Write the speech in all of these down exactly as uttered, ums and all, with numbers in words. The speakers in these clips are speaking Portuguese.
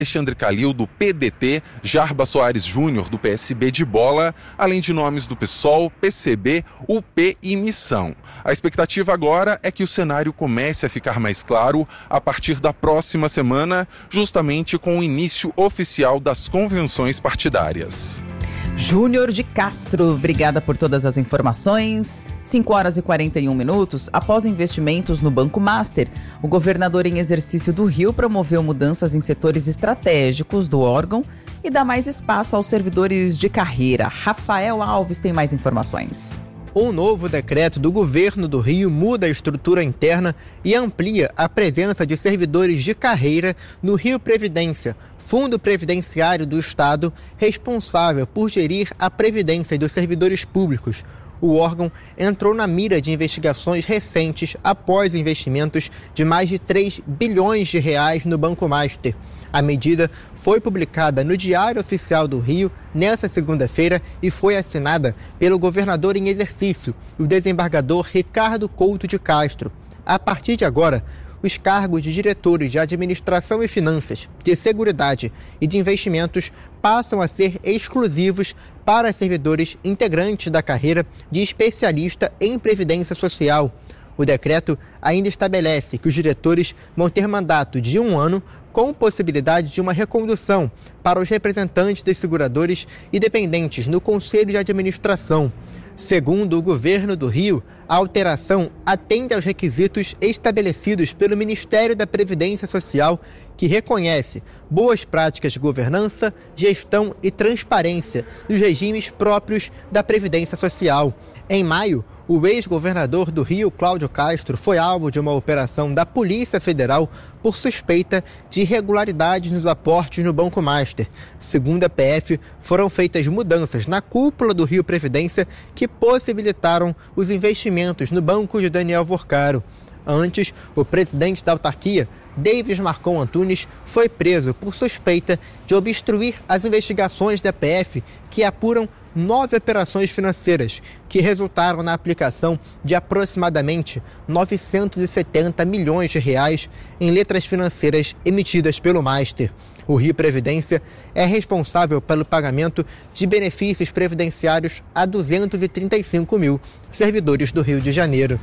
Alexandre Calil, do P D T, Jarba Soares Júnior, do P S B de Bola, além de nomes do PSOL, P C B, U P e Missão. A expectativa agora é que o cenário comece a ficar mais claro a partir da próxima semana, justamente com o início oficial das convenções partidárias. Júnior de Castro, obrigada por todas as informações. cinco horas e quarenta e um minutos. Após investimentos no Banco Master, o governador em exercício do Rio promoveu mudanças em setores estratégicos do órgão e dá mais espaço aos servidores de carreira. Rafael Alves tem mais informações. Um novo decreto do governo do Rio muda a estrutura interna e amplia a presença de servidores de carreira no Rio Previdência, Fundo Previdenciário do Estado, responsável por gerir a previdência dos servidores públicos. O órgão entrou na mira de investigações recentes após investimentos de mais de três bilhões de reais no Banco Master. A medida foi publicada no Diário Oficial do Rio nesta segunda-feira e foi assinada pelo governador em exercício, o desembargador Ricardo Couto de Castro. A partir de agora, os cargos de diretores de administração e finanças, de seguridade e de investimentos passam a ser exclusivos para servidores integrantes da carreira de especialista em previdência social. O decreto ainda estabelece que os diretores vão ter mandato de um ano com possibilidade de uma recondução para os representantes dos seguradores e dependentes no Conselho de Administração. Segundo o governo do Rio, a alteração atende aos requisitos estabelecidos pelo Ministério da Previdência Social, que reconhece boas práticas de governança, gestão e transparência nos regimes próprios da Previdência Social. Em maio, o ex-governador do Rio, Cláudio Castro, foi alvo de uma operação da Polícia Federal por suspeita de irregularidades nos aportes no Banco Master. Segundo a P F, foram feitas mudanças na cúpula do Rio Previdência que possibilitaram os investimentos no banco de Daniel Vorcaro. Antes, o presidente da autarquia, Davis Marcon Antunes, foi preso por suspeita de obstruir as investigações da P F que apuram nove operações financeiras que resultaram na aplicação de aproximadamente novecentos e setenta milhões de reais em letras financeiras emitidas pelo Master. O Rio Previdência é responsável pelo pagamento de benefícios previdenciários a duzentos e trinta e cinco mil servidores do Rio de Janeiro.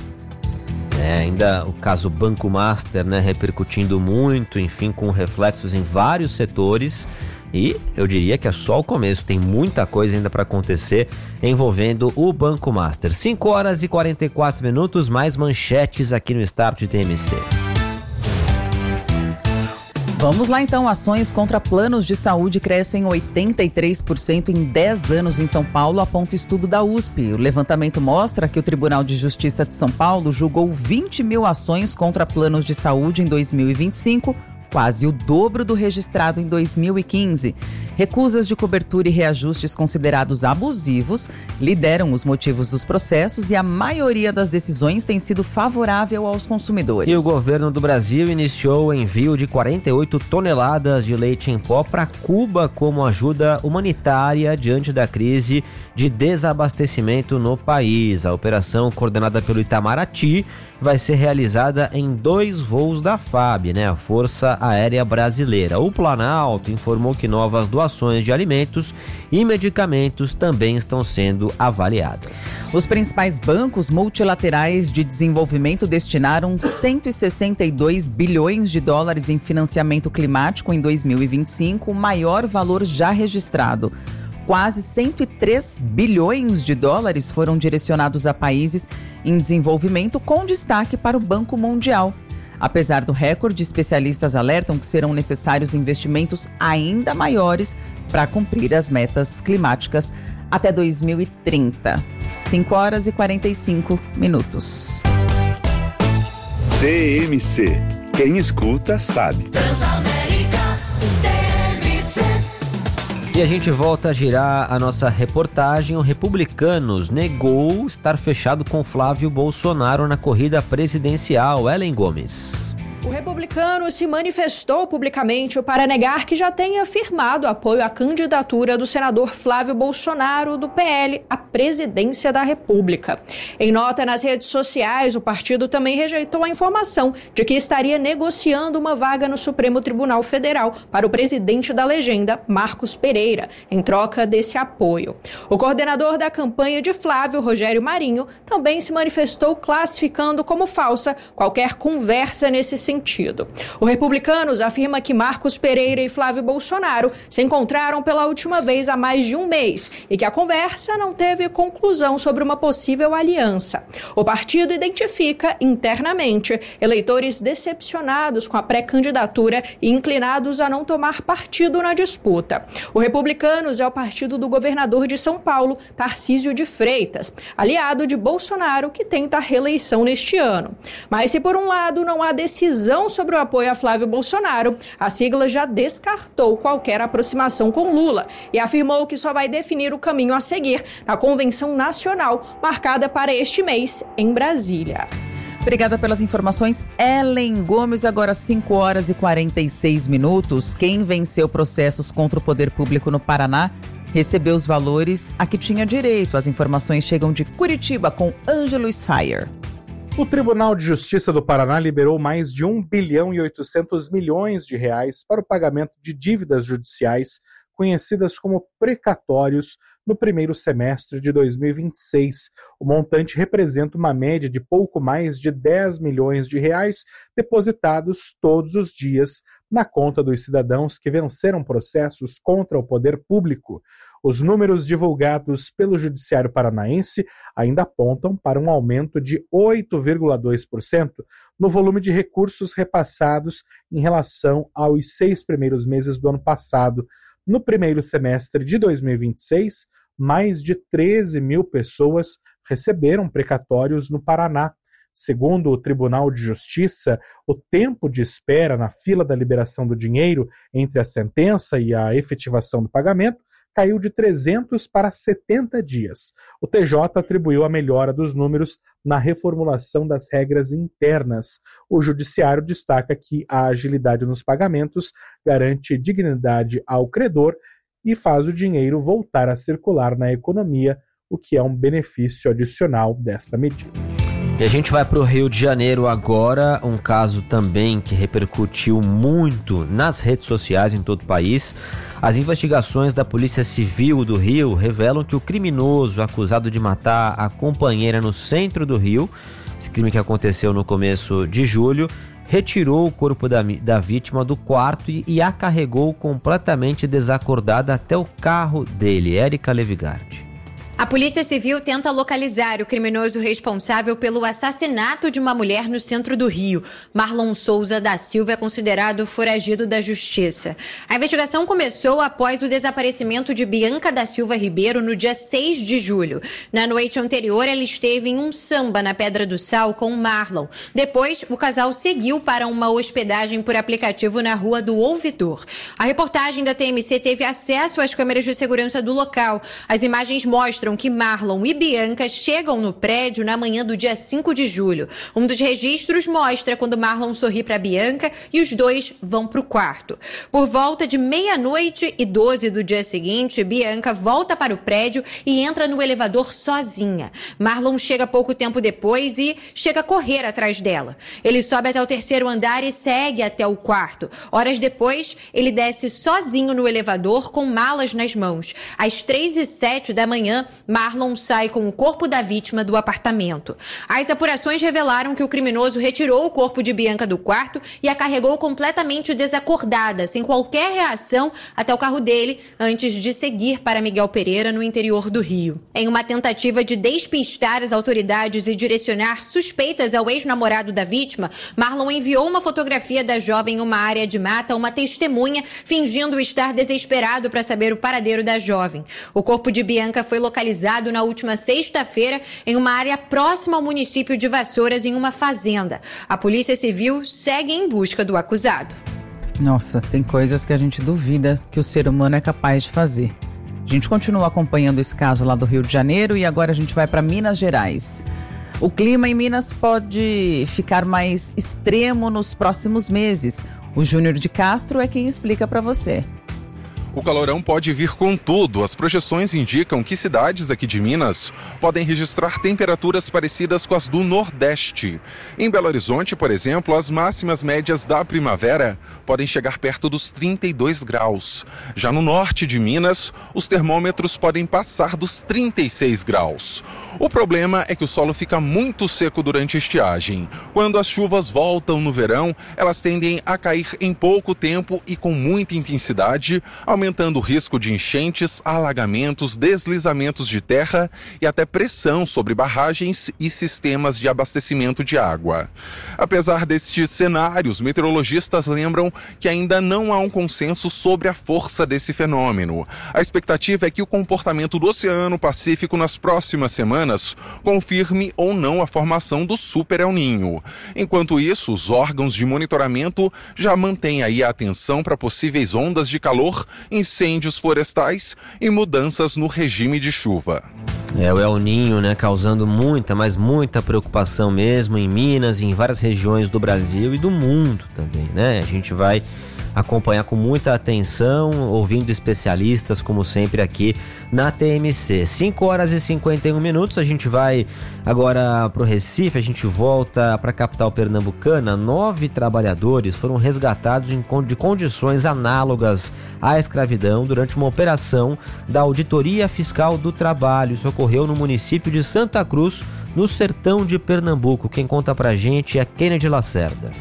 É, ainda o caso Banco Master, né, repercutindo muito, enfim, com reflexos em vários setores. E eu diria que é só o começo, tem muita coisa ainda para acontecer envolvendo o Banco Master. cinco horas e quarenta e quatro minutos, mais manchetes aqui no Start T M C. Vamos lá então, ações contra planos de saúde crescem oitenta e três por cento em dez anos em São Paulo, aponta estudo da U S P. O levantamento mostra que o Tribunal de Justiça de São Paulo julgou vinte mil ações contra planos de saúde em dois mil e vinte e cinco, quase o dobro do registrado em dois mil e quinze. Recusas de cobertura e reajustes considerados abusivos lideram os motivos dos processos e a maioria das decisões tem sido favorável aos consumidores. E o governo do Brasil iniciou o envio de quarenta e oito toneladas de leite em pó para Cuba como ajuda humanitária diante da crise de desabastecimento no país. A operação, coordenada pelo Itamaraty, vai ser realizada em dois voos da F A B, né, a Força Aérea Brasileira. O Planalto informou que novas doações de alimentos e medicamentos também estão sendo avaliadas. Os principais bancos multilaterais de desenvolvimento destinaram cento e sessenta e dois bilhões de dólares em financiamento climático em dois mil e vinte e cinco, o maior valor já registrado. Quase cento e três bilhões de dólares foram direcionados a países em desenvolvimento, com destaque para o Banco Mundial. Apesar do recorde, especialistas alertam que serão necessários investimentos ainda maiores para cumprir as metas climáticas até dois mil e trinta. cinco horas e quarenta e cinco minutos. T M C. Quem escuta sabe. E a gente volta a girar a nossa reportagem. O Republicanos negou estar fechado com Flávio Bolsonaro na corrida presidencial. Ellen Gomes. O Republicano se manifestou publicamente para negar que já tenha firmado apoio à candidatura do senador Flávio Bolsonaro, do P L, a presidência da República. Em nota nas redes sociais, o partido também rejeitou a informação de que estaria negociando uma vaga no Supremo Tribunal Federal para o presidente da legenda, Marcos Pereira, em troca desse apoio. O coordenador da campanha de Flávio, Rogério Marinho, também se manifestou classificando como falsa qualquer conversa nesse sentido. O Republicanos afirma que Marcos Pereira e Flávio Bolsonaro se encontraram pela última vez há mais de um mês e que a conversa não teve conclusão sobre uma possível aliança. O partido identifica internamente eleitores decepcionados com a pré-candidatura e inclinados a não tomar partido na disputa. O Republicanos é o partido do governador de São Paulo, Tarcísio de Freitas, aliado de Bolsonaro, que tenta a reeleição neste ano. Mas se por um lado não há decisão sobre o apoio a Flávio Bolsonaro, a sigla já descartou qualquer aproximação com Lula e afirmou que só vai definir o caminho a seguir na convenção nacional marcada para este mês em Brasília. Obrigada pelas informações, Ellen Gomes. Agora cinco horas e quarenta e seis minutos. Quem venceu processos contra o poder público no Paraná recebeu os valores a que tinha direito. As informações chegam de Curitiba com Ângelo Sfire. O Tribunal de Justiça do Paraná liberou mais de um bilhão e oitocentos milhões de reais para o pagamento de dívidas judiciais conhecidas como precatórios no primeiro semestre de dois mil e vinte e seis. O montante representa uma média de pouco mais de dez milhões de reais depositados todos os dias na conta dos cidadãos que venceram processos contra o poder público. Os números divulgados pelo Judiciário Paranaense ainda apontam para um aumento de oito vírgula dois por cento no volume de recursos repassados em relação aos seis primeiros meses do ano passado. No primeiro semestre de dois mil e vinte e seis, mais de treze mil pessoas receberam precatórios no Paraná. Segundo o Tribunal de Justiça, o tempo de espera na fila da liberação do dinheiro entre a sentença e a efetivação do pagamento caiu de trezentos para setenta dias. O T J atribuiu a melhora dos números na reformulação das regras internas. O Judiciário destaca que a agilidade nos pagamentos garante dignidade ao credor e faz o dinheiro voltar a circular na economia, o que é um benefício adicional desta medida. E a gente vai para o Rio de Janeiro agora, um caso também que repercutiu muito nas redes sociais em todo o país. As investigações da Polícia Civil do Rio revelam que o criminoso acusado de matar a companheira no centro do Rio, esse crime que aconteceu no começo de julho, retirou o corpo da, da vítima do quarto e, e a carregou completamente desacordada até o carro dele. Érica Levigardi. A Polícia Civil tenta localizar o criminoso responsável pelo assassinato de uma mulher no centro do Rio. Marlon Souza da Silva é considerado foragido da Justiça. A investigação começou após o desaparecimento de Bianca da Silva Ribeiro no dia seis de julho. Na noite anterior, ela esteve em um samba na Pedra do Sal com Marlon. Depois, o casal seguiu para uma hospedagem por aplicativo na Rua do Ouvidor. A reportagem da T M C teve acesso às câmeras de segurança do local. As imagens mostram que Marlon e Bianca chegam no prédio na manhã do dia cinco de julho. Um dos registros mostra quando Marlon sorri para Bianca e os dois vão para o quarto. Por volta de meia-noite e doze do dia seguinte, Bianca volta para o prédio e entra no elevador sozinha. Marlon chega pouco tempo depois e chega a correr atrás dela. Ele sobe até o terceiro andar e segue até o quarto. Horas depois, ele desce sozinho no elevador com malas nas mãos. Às três e sete da manhã, Marlon sai com o corpo da vítima do apartamento. As apurações revelaram que o criminoso retirou o corpo de Bianca do quarto e a carregou completamente desacordada, sem qualquer reação, até o carro dele, antes de seguir para Miguel Pereira, no interior do Rio. Em uma tentativa de despistar as autoridades e direcionar suspeitas ao ex-namorado da vítima, Marlon enviou uma fotografia da jovem em uma área de mata a uma testemunha, fingindo estar desesperado para saber o paradeiro da jovem. O corpo de Bianca foi localizado na última sexta-feira em uma área próxima ao município de Vassouras, em uma fazenda. A Polícia Civil segue em busca do acusado. Nossa, tem coisas que a gente duvida que o ser humano é capaz de fazer. A gente continua acompanhando esse caso lá do Rio de Janeiro e agora a gente vai para Minas Gerais. O clima em Minas pode ficar mais extremo nos próximos meses. O Júnior de Castro é quem explica para você. O calorão pode vir com tudo. As projeções indicam que cidades aqui de Minas podem registrar temperaturas parecidas com as do Nordeste. Em Belo Horizonte, por exemplo, as máximas médias da primavera podem chegar perto dos trinta e dois graus. Já no norte de Minas, os termômetros podem passar dos trinta e seis graus. O problema é que o solo fica muito seco durante a estiagem. Quando as chuvas voltam no verão, elas tendem a cair em pouco tempo e com muita intensidade, aumentando o risco de enchentes, alagamentos, deslizamentos de terra e até pressão sobre barragens e sistemas de abastecimento de água. Apesar destes cenários, meteorologistas lembram que ainda não há um consenso sobre a força desse fenômeno. A expectativa é que o comportamento do Oceano Pacífico nas próximas semanas confirme ou não a formação do Super El Ninho. Enquanto isso, os órgãos de monitoramento já mantêm aí a atenção para possíveis ondas de calor, incêndios florestais e mudanças no regime de chuva. É o El Ninho, né, causando muita, mas muita preocupação mesmo em Minas e em várias regiões do Brasil e do mundo também, né? A gente vai acompanhar com muita atenção, ouvindo especialistas, como sempre aqui na T M C. cinco horas e cinquenta e um minutos, a gente vai agora para o Recife, a gente volta para a capital pernambucana. Nove trabalhadores foram resgatados em, de condições análogas à escravidão durante uma operação da Auditoria Fiscal do Trabalho. Isso ocorreu no município de Santa Cruz, no sertão de Pernambuco. Quem conta pra gente é Kennedy Lacerda.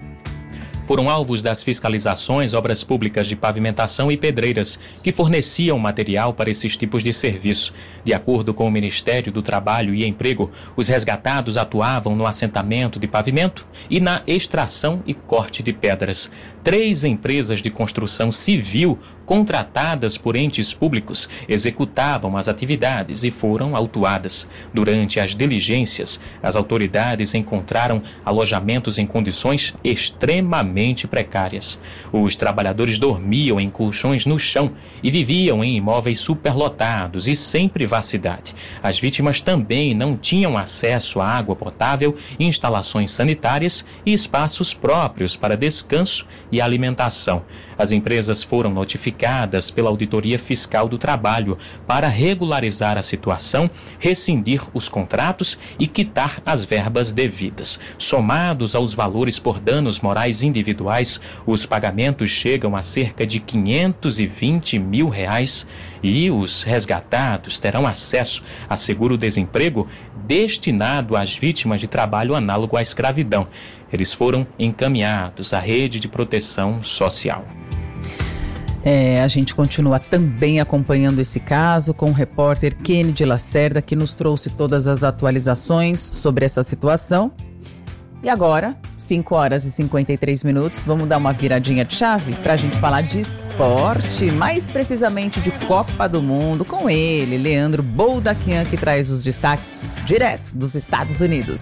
Foram alvos das fiscalizações obras públicas de pavimentação e pedreiras, que forneciam material para esses tipos de serviço. De acordo com o Ministério do Trabalho e Emprego, os resgatados atuavam no assentamento de pavimento e na extração e corte de pedras. Três empresas de construção civil contratadas por entes públicos executavam as atividades e foram autuadas. Durante as diligências, as autoridades encontraram alojamentos em condições extremamente precárias. Os trabalhadores dormiam em colchões no chão e viviam em imóveis superlotados e sem privacidade. As vítimas também não tinham acesso a água potável, instalações sanitárias e espaços próprios para descanso e alimentação. As empresas foram notificadas pela Auditoria Fiscal do Trabalho para regularizar a situação, rescindir os contratos e quitar as verbas devidas. Somados aos valores por danos morais individuais, os pagamentos chegam a cerca de quinhentos e vinte mil reais e os resgatados terão acesso a seguro-desemprego destinado às vítimas de trabalho análogo à escravidão. Eles foram encaminhados à rede de proteção social. É, a gente continua também acompanhando esse caso com o repórter Kennedy Lacerda, que nos trouxe todas as atualizações sobre essa situação. E agora, cinco horas e cinquenta e três minutos, vamos dar uma viradinha de chave para a gente falar de esporte, mais precisamente de Copa do Mundo, com ele, Leandro Boldaquian, que traz os destaques direto dos Estados Unidos.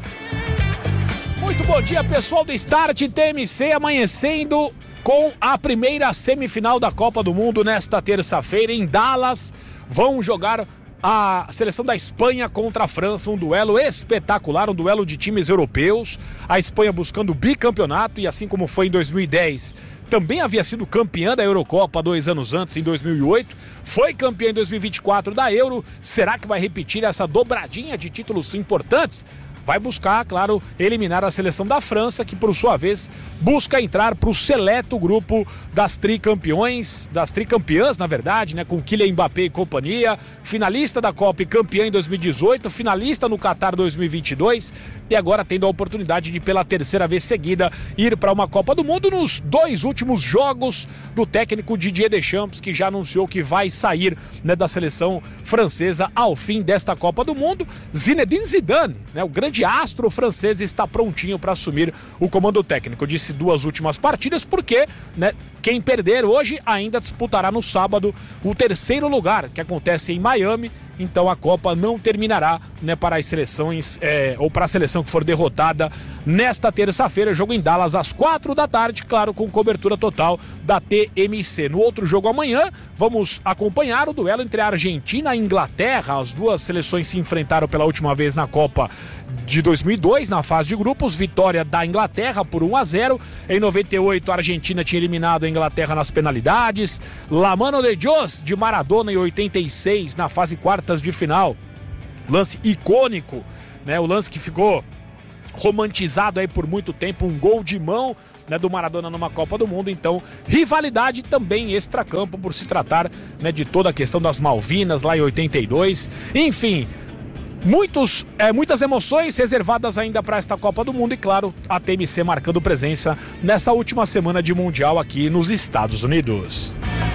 Muito bom dia, pessoal do Start T M C, amanhecendo com a primeira semifinal da Copa do Mundo nesta terça-feira em Dallas. Vão jogar a seleção da Espanha contra a França, um duelo espetacular, um duelo de times europeus. A Espanha buscando o bicampeonato e, assim como foi em dois mil e dez, também havia sido campeã da Eurocopa dois anos antes, em dois mil e oito. Foi campeã em dois mil e vinte e quatro da Euro. Será que vai repetir essa dobradinha de títulos importantes? Vai buscar, claro, eliminar a seleção da França, que por sua vez busca entrar para o seleto grupo das tricampeões, das tricampeãs, na verdade, né, com Kylian Mbappé e companhia, finalista da Copa e campeã em dois mil e dezoito, finalista no Qatar dois mil e vinte e dois e agora tendo a oportunidade de, pela terceira vez seguida, ir para uma Copa do Mundo nos dois últimos jogos do técnico Didier Deschamps, que já anunciou que vai sair, né, da seleção francesa ao fim desta Copa do Mundo. Zinedine Zidane, né, o grande astro francês, está prontinho para assumir o comando técnico. Eu disse duas últimas partidas porque, né, quem perder hoje ainda disputará no sábado o terceiro lugar, que acontece em Miami. Então a Copa não terminará, né, para as seleções, é, ou para a seleção que for derrotada nesta terça-feira. Jogo em Dallas às quatro da tarde, claro, com cobertura total da T M C. No outro jogo amanhã, vamos acompanhar o duelo entre a Argentina e a Inglaterra. As duas seleções se enfrentaram pela última vez na Copa de dois mil e dois, na fase de grupos, vitória da Inglaterra por um a zero. Em noventa e oito, a Argentina tinha eliminado a Inglaterra nas penalidades. La Mano de Dios, de Maradona, em oitenta e seis, na fase quartas de final. Lance icônico, né? O lance que ficou romantizado aí por muito tempo, um gol de mão, né, do Maradona numa Copa do Mundo. Então, rivalidade também extracampo, por se tratar, né, de toda a questão das Malvinas lá em oitenta e dois. Enfim, muitos, é, muitas emoções reservadas ainda para esta Copa do Mundo e, claro, a T M C marcando presença nessa última semana de Mundial aqui nos Estados Unidos.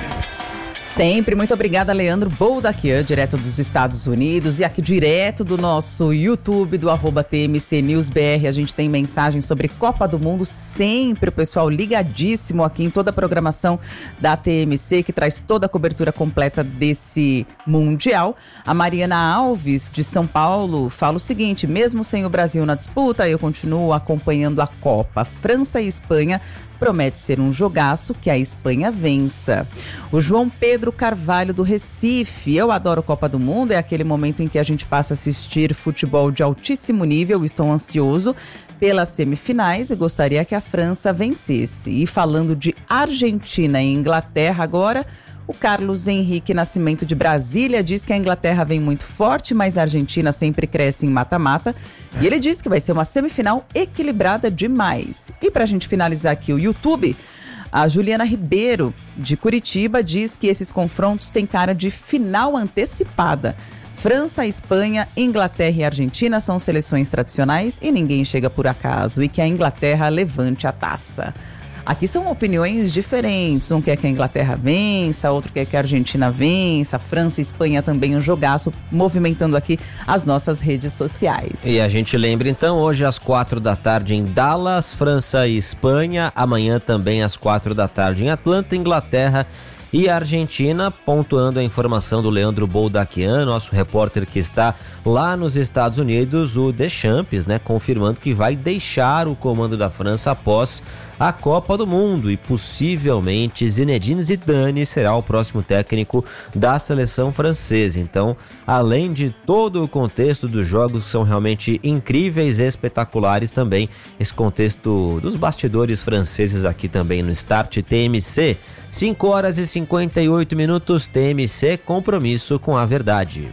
Sempre, muito obrigada, Leandro Boldaquian, direto dos Estados Unidos, e aqui direto do nosso YouTube, do arroba T M C News B R, a gente tem mensagens sobre Copa do Mundo, sempre o pessoal ligadíssimo aqui em toda a programação da T M C, que traz toda a cobertura completa desse Mundial. A Mariana Alves, de São Paulo, fala o seguinte: mesmo sem o Brasil na disputa, eu continuo acompanhando a Copa. França e Espanha promete ser um jogaço, que a Espanha vença. O João Pedro Carvalho, do Recife: eu adoro Copa do Mundo, é aquele momento em que a gente passa a assistir futebol de altíssimo nível, estou ansioso pelas semifinais e gostaria que a França vencesse. E falando de Argentina e Inglaterra agora, o Carlos Henrique Nascimento, de Brasília, diz que a Inglaterra vem muito forte, mas a Argentina sempre cresce em mata-mata. E ele diz que vai ser uma semifinal equilibrada demais. E para a gente finalizar aqui o YouTube, a Juliana Ribeiro, de Curitiba, diz que esses confrontos têm cara de final antecipada. França, Espanha, Inglaterra e Argentina são seleções tradicionais e ninguém chega por acaso. E que a Inglaterra levante a taça. Aqui são opiniões diferentes, um quer que a Inglaterra vença, outro quer que a Argentina vença, França e Espanha também um jogaço, movimentando aqui as nossas redes sociais. E a gente lembra então, hoje às quatro da tarde em Dallas, França e Espanha, amanhã também às quatro da tarde em Atlanta, Inglaterra e Argentina. Pontuando a informação do Leandro Boldaquian, nosso repórter que está lá nos Estados Unidos, o Deschamps, né, confirmando que vai deixar o comando da França após a Copa do Mundo e possivelmente Zinedine Zidane será o próximo técnico da seleção francesa. Então, além de todo o contexto dos jogos que são realmente incríveis e espetaculares, também esse contexto dos bastidores franceses aqui também no Start T M C. cinco horas e cinquenta e oito minutos, T M C, compromisso com a verdade.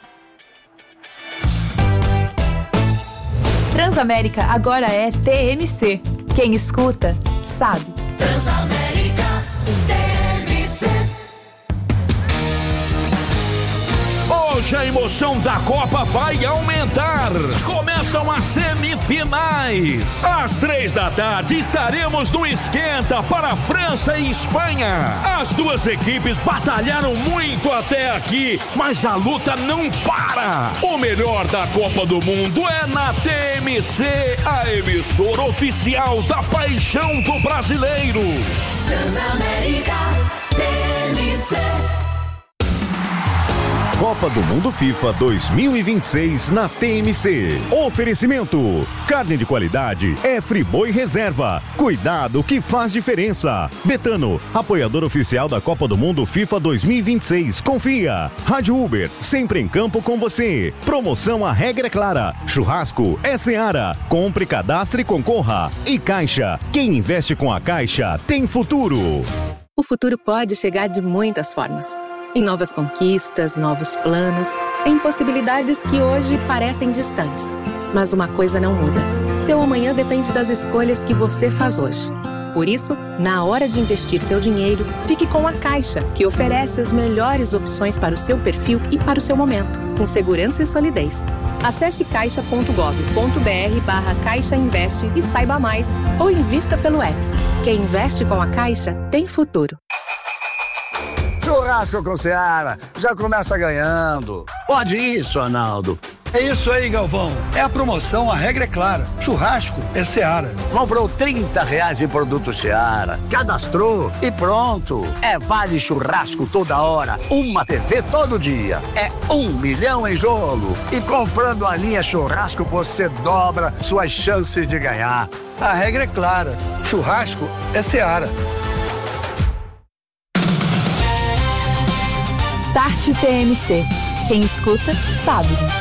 Transamérica agora é T M C. Quem escuta, sabe. Transamérica, T M C. Hoje a emoção da Copa vai aumentar. Começam as semifinais. Às três da tarde estaremos no esquenta para França e Espanha. As duas equipes batalharam muito até aqui, mas a luta não para. O melhor da Copa do Mundo é na T M C, a emissora oficial da paixão do brasileiro. Transamérica, T M C. Copa do Mundo FIFA dois mil e vinte e seis na T M C. Oferecimento: carne de qualidade é Friboi Reserva. Cuidado que faz diferença. Betano, apoiador oficial da Copa do Mundo FIFA dois mil e vinte e seis. Confia. Rádio Uber, sempre em campo com você. Promoção A Regra é Clara. Churrasco é Seara. Compre, cadastre e concorra. E Caixa, quem investe com a Caixa tem futuro. O futuro pode chegar de muitas formas. Em novas conquistas, novos planos, em possibilidades que hoje parecem distantes. Mas uma coisa não muda: seu amanhã depende das escolhas que você faz hoje. Por isso, na hora de investir seu dinheiro, fique com a Caixa, que oferece as melhores opções para o seu perfil e para o seu momento, com segurança e solidez. Acesse caixa ponto gov ponto br barra Caixa Investe e saiba mais, ou invista pelo app. Quem investe com a Caixa tem futuro. Churrasco com Seara, já começa ganhando. Pode isso, Arnaldo. É isso aí, Galvão. É a promoção, a regra é clara. Churrasco é Seara. Comprou trinta reais em produto Seara, cadastrou e pronto. É vale churrasco toda hora, uma T V todo dia. É um milhão em jogo. E comprando a linha churrasco, você dobra suas chances de ganhar. A regra é clara. Churrasco é Seara. Start T M C. Quem escuta, sabe.